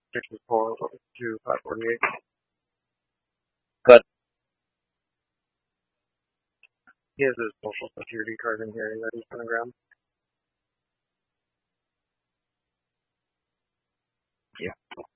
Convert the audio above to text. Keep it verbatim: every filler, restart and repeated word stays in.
sixty-four to five forty-eight. But He has his social security card in here that he's gonna grab. yeah.